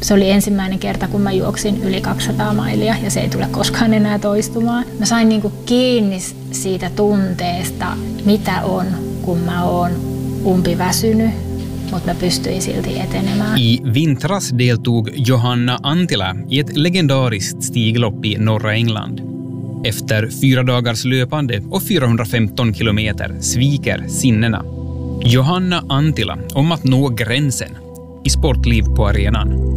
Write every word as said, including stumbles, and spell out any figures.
Se oli ensimmäinen kerta, kun mä juoksin yli kaksisataa mailia ja se ei tule koskaan enää toistumaan. Mä sain niinku kiinni siitä tunteesta, mitä on, kun mä oon umpiväsynyt, mutta mä pystyin silti etenemään. I vintras deltog Johanna Antila i ett legendariskt stiglopp i norra England. Efter fyra dagars löpande och fyrahundrafemton kilometer sviker sinnena. Johanna Antila om att nå gränsen i sportliv på arenan.